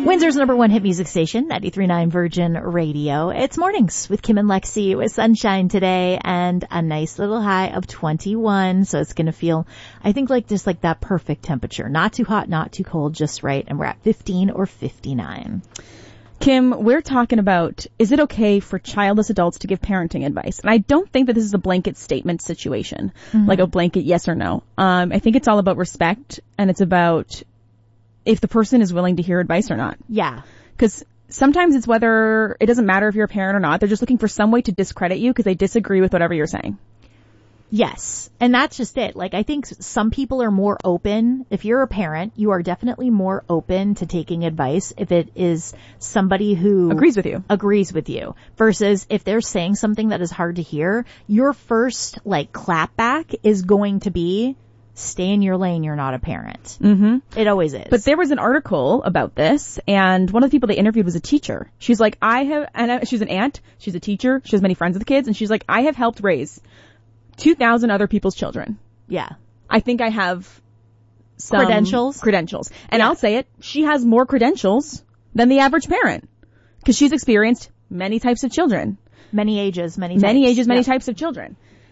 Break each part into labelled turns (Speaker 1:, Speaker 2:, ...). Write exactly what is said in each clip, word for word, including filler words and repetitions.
Speaker 1: Windsor's number one hit music station, ninety-three point nine Virgin Radio. It's Mornings with Kim and Lexi with sunshine today and a nice little high of twenty-one. So it's going to feel, I think, like just like that perfect temperature. Not too hot, not too cold, just right. And we're at fifteen or fifty-nine.
Speaker 2: Kim, we're talking about, is it okay for childless adults to give parenting advice? And I don't think that this is a blanket statement situation, mm-hmm. like a blanket yes or no. Um, I think it's all about respect, and it's about if the person is willing to hear advice or not.
Speaker 1: Yeah.
Speaker 2: Because sometimes it's whether, it doesn't matter if you're a parent or not. They're just looking for some way to discredit you because they disagree with whatever you're saying.
Speaker 1: Yes. And that's just it. Like, I think some people are more open. If you're a parent, you are definitely more open to taking advice if it is somebody who
Speaker 2: agrees with you,
Speaker 1: agrees with you versus if they're saying something that is hard to hear, your first like clap back is going to be, stay in your lane, you're not a parent.
Speaker 2: Mm-hmm.
Speaker 1: It always is.
Speaker 2: But there was an article about this, and one of the people they interviewed was a teacher. She's like, I have, and I, she's an aunt, she's a teacher, she has many friends with kids, and she's like, I have helped raise two thousand other people's children.
Speaker 1: Yeah.
Speaker 2: I think I have some
Speaker 1: credentials.
Speaker 2: Credentials. And
Speaker 1: yeah.
Speaker 2: I'll say it, she has more credentials than the average parent. Because she's experienced many types of children.
Speaker 1: Many ages, many
Speaker 2: types. Many ages, many
Speaker 1: yep.
Speaker 2: types of children.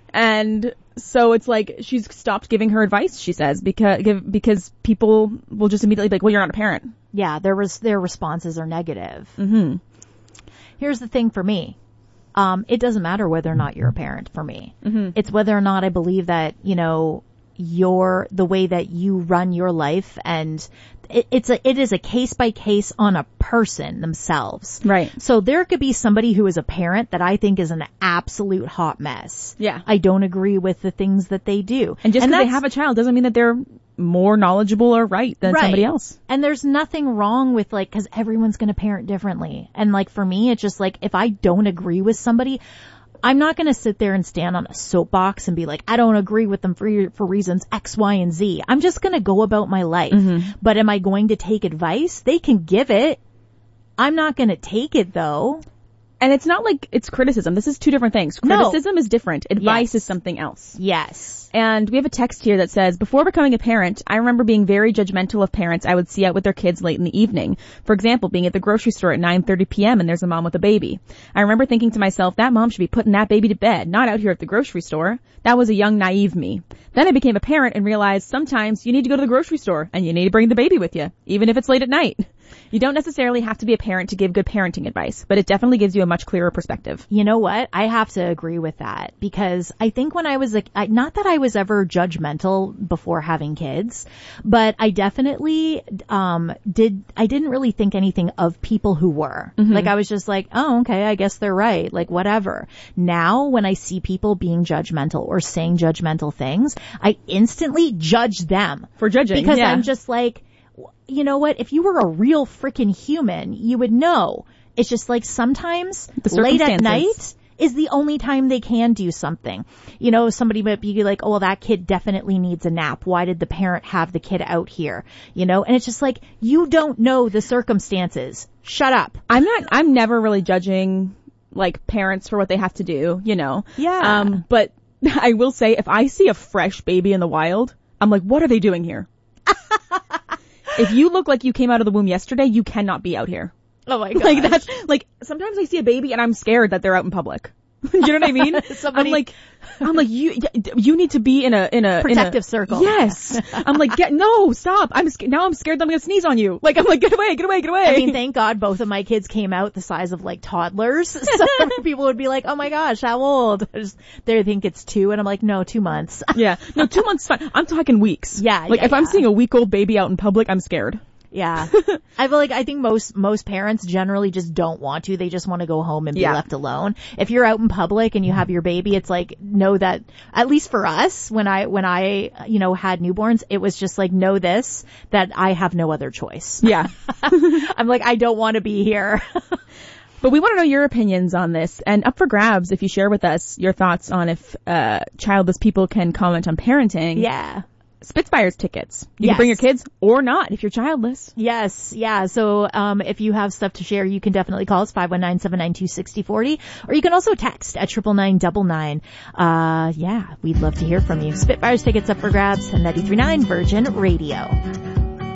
Speaker 2: And so it's like she's stopped giving her advice, she says, because give, because people will just immediately be like, well, you're not a parent.
Speaker 1: Yeah, their, res- their responses are negative.
Speaker 2: Mm-hmm.
Speaker 1: Here's the thing for me. Um, it doesn't matter whether or not you're a parent for me.
Speaker 2: Mm-hmm.
Speaker 1: It's whether or not I believe that, you know, your, the way that you run your life, and it, it's a, it is a case by case on a person themselves.
Speaker 2: Right.
Speaker 1: So there could be somebody who is a parent that I think is an absolute hot mess.
Speaker 2: Yeah.
Speaker 1: I don't agree with the things that they do.
Speaker 2: And just because they have a child doesn't mean that they're more knowledgeable or right than
Speaker 1: right.
Speaker 2: somebody else.
Speaker 1: And there's nothing wrong with like, cause everyone's going to parent differently. And like for me, it's just like, if I don't agree with somebody, I'm not going to sit there and stand on a soapbox and be like, I don't agree with them for for reasons X, Y, and Z. I'm just going to go about my life.
Speaker 2: Mm-hmm.
Speaker 1: But am I going to take advice? They can give it. I'm not going to take it though.
Speaker 2: And it's not like it's criticism. This is two different things. Criticism
Speaker 1: no.
Speaker 2: is different. Advice
Speaker 1: yes.
Speaker 2: is something else.
Speaker 1: Yes.
Speaker 2: And we have a text here that says, before becoming a parent, I remember being very judgmental of parents I would see out with their kids late in the evening. For example, being at the grocery store at nine thirty p.m. and there's a mom with a baby. I remember thinking to myself, that mom should be putting that baby to bed, not out here at the grocery store. That was a young, naive me. Then I became a parent and realized sometimes you need to go to the grocery store and you need to bring the baby with you, even if it's late at night. You don't necessarily have to be a parent to give good parenting advice, but it definitely gives you a much clearer perspective.
Speaker 1: You know what? I have to agree with that because I think when I was like, I, not that I was ever judgmental before having kids, but I definitely, um, did, I didn't really think anything of people who were.
Speaker 2: Mm-hmm.
Speaker 1: Like I was just like, oh, okay, I guess they're right. Like whatever. Now when I see people being judgmental or saying judgmental things, I instantly judge them.
Speaker 2: For judging.
Speaker 1: Because
Speaker 2: yeah.
Speaker 1: I'm just like, you know what? If you were a real freaking human, you would know. It's just like sometimes late at night is the only time they can do something. You know, somebody might be like, oh, well, that kid definitely needs a nap. Why did the parent have the kid out here? You know, and it's just like, you don't know the circumstances. Shut up.
Speaker 2: I'm not, I'm never really judging like parents for what they have to do, you know.
Speaker 1: Yeah.
Speaker 2: Um, but I will say if I see a fresh baby in the wild, I'm like, what are they doing here? If you look like you came out of the womb yesterday, you cannot be out here.
Speaker 1: Oh my god.
Speaker 2: Like that's, like, sometimes I see a baby and I'm scared that they're out in public. You know what I mean?
Speaker 1: Somebody...
Speaker 2: I'm like, I'm like, you, you need to be in a, in a,
Speaker 1: protective
Speaker 2: in a,
Speaker 1: circle.
Speaker 2: Yes. I'm like, get, no, stop. I'm scared. Now I'm scared that I'm going to sneeze on you. Like, I'm like, get away, get away, get away.
Speaker 1: I mean, thank God both of my kids came out the size of like toddlers. So people would be like, oh my gosh, how old? Just, they think it's two. And I'm like, no, two months.
Speaker 2: Yeah. No, two months fine. I'm talking weeks.
Speaker 1: Yeah.
Speaker 2: Like
Speaker 1: yeah,
Speaker 2: if
Speaker 1: yeah.
Speaker 2: I'm seeing a week old baby out in public, I'm scared.
Speaker 1: Yeah. I feel like, I think most, most parents generally just don't want to. They just want to go home and be
Speaker 2: yeah.
Speaker 1: left alone. If you're out in public and you have your baby, it's like, know that, at least for us, when I, when I, you know, had newborns, it was just like, know this, that I have no other choice.
Speaker 2: Yeah.
Speaker 1: I'm like, I don't want to be here.
Speaker 2: But we want to know your opinions on this, and up for grabs if you share with us your thoughts on if, uh, childless people can comment on parenting.
Speaker 1: Yeah.
Speaker 2: Spitfires tickets. You
Speaker 1: yes.
Speaker 2: can bring your kids or not if you're childless.
Speaker 1: Yes, yeah. So um if you have stuff to share, you can definitely call us five one nine, seven nine two, six zero four zero, or you can also text at triple nine double nine. Uh yeah, we'd love to hear from you. Spitfires tickets up for grabs, and ninety-three point nine Virgin Radio.